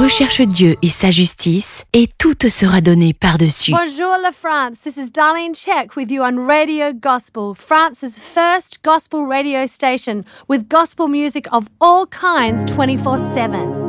Recherche Dieu et sa justice et tout te sera donné par-dessus. Bonjour la France, this is Darlene Check with you on Radio Gospel, France's first gospel radio station with gospel music of all kinds 24/7.